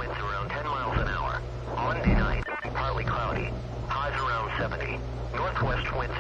winds around 10 miles an hour. Monday night, partly cloudy. Highs around 70. Northwest winds